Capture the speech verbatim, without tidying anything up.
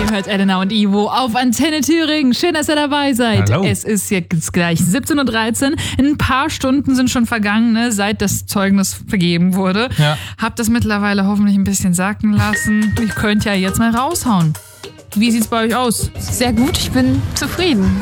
Ihr hört Elena und Ivo auf Antenne Thüringen. Schön, dass ihr dabei seid. Hallo. Es ist jetzt gleich siebzehn Uhr dreizehn. Ein paar Stunden sind schon vergangen, ne, seit das Zeugnis vergeben wurde. Ja. Habt das mittlerweile hoffentlich ein bisschen sacken lassen. Ihr könnt ja jetzt mal raushauen. Wie sieht's bei euch aus? Sehr gut, ich bin zufrieden.